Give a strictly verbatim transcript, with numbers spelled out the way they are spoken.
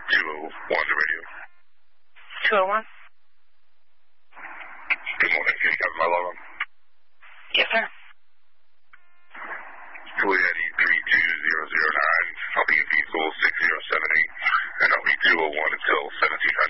two oh one, the radio. two oh one? Good morning. Can you have my log on? Yes, sir. Juliet E three two zero zero nine, I'll be in vehicle six zero seven eight, and I'll be two oh one until seventeen